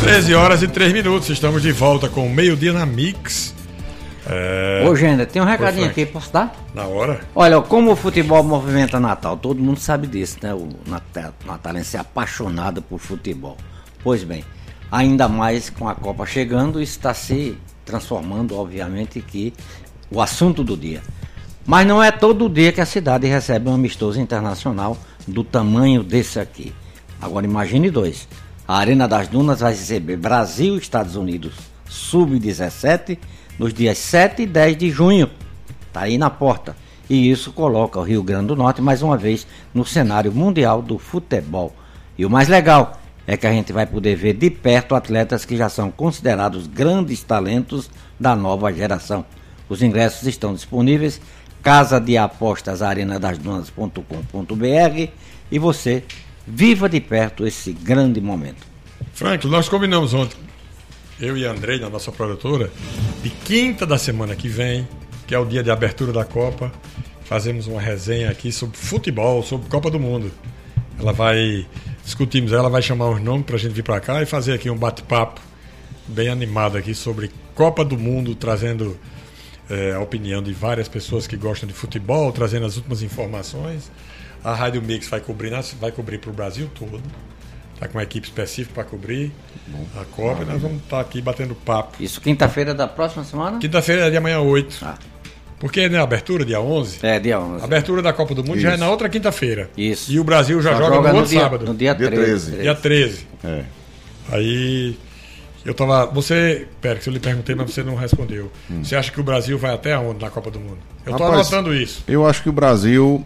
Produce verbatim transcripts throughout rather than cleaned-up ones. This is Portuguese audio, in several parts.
treze horas e três minutos, estamos de volta com o Meio-Dia na Mix. É... Ô, Gênero, tem um recadinho aqui, posso dar? Na hora. Olha, como o futebol movimenta Natal, todo mundo sabe disso, né? O Natal, natalense é apaixonado por futebol. Pois bem, ainda mais com a Copa chegando, isso está se transformando, obviamente, que o assunto do dia. Mas não é todo dia que a cidade recebe um amistoso internacional do tamanho desse aqui. Agora imagine dois. A Arena das Dunas vai receber Brasil e Estados Unidos sub dezessete nos dias sete e dez de junho. Está aí na porta. E isso coloca o Rio Grande do Norte mais uma vez no cenário mundial do futebol. E o mais legal é que a gente vai poder ver de perto atletas que já são considerados grandes talentos da nova geração. Os ingressos estão disponíveis casa de apostas arena das dunas ponto com ponto br e você viva de perto esse grande momento. Frank, nós combinamos ontem, eu e a Andrei, da nossa produtora, de quinta da semana que vem, que é o dia de abertura da Copa, fazemos uma resenha aqui sobre futebol, sobre Copa do Mundo. Ela vai, discutimos, ela vai chamar os nomes pra gente vir pra cá e fazer aqui um bate-papo bem animado aqui sobre Copa do Mundo, trazendo é, a opinião de várias pessoas que gostam de futebol, trazendo as últimas informações. A Rádio Mix vai cobrir, vai cobrir para o Brasil todo. Está com uma equipe específica para cobrir Bom, a Copa. E nós vamos estar tá aqui batendo papo. Isso quinta-feira da próxima semana? Quinta-feira é de amanhã oito. Ah. Porque né, a abertura, dia onze. É, dia onze. A abertura da Copa do Mundo Isso. já é na outra quinta-feira. Isso. E o Brasil já, já joga, joga no, no outro dia, sábado. No dia treze. Dia treze. É. Aí... Eu tava. Você, Pérez, eu lhe perguntei, mas você não respondeu. Hum. Você acha que o Brasil vai até onde na Copa do Mundo? Eu tô Rapaz, anotando isso. Eu acho que o Brasil.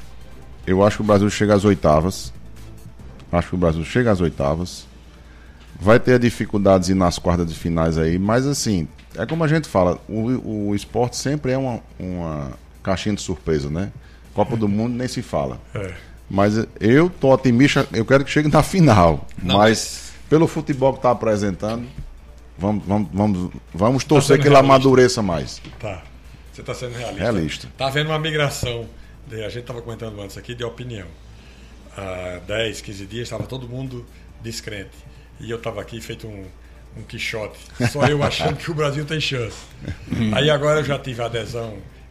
Eu acho que o Brasil chega às oitavas. Acho que o Brasil chega às oitavas. Vai ter dificuldades ir nas quartas de finais aí, mas assim, é como a gente fala, o, o esporte sempre é uma, uma caixinha de surpresa, né? Copa do Mundo nem se fala. É. Mas eu tô otimista, eu quero que chegue na final. Não, mas. Pelo futebol que está apresentando, vamos, vamos, vamos, vamos torcer tá que ele amadureça mais. Tá. Você está sendo realista. Realista. Está havendo uma migração. De, a gente estava comentando antes aqui de opinião. Há dez, quinze dias estava todo mundo descrente. E eu estava aqui feito um, um quixote. Só eu achando que o Brasil tem chance. Aí agora eu já tive a adesão